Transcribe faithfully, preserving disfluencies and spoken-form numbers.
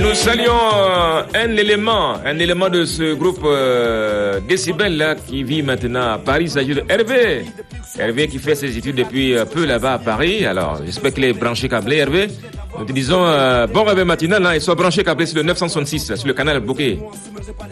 Nous saluons euh, un élément, un élément de ce groupe euh, Décibel là qui vit maintenant à Paris. Il s'agit de Hervé. Hervé qui fait ses études depuis euh, peu là-bas à Paris. Alors, j'espère qu'il est branché câblé, Hervé. Nous te disons euh, bon réveil matinal hein, et sois branché câblé sur le neuf cent soixante-six sur le canal Bokeh.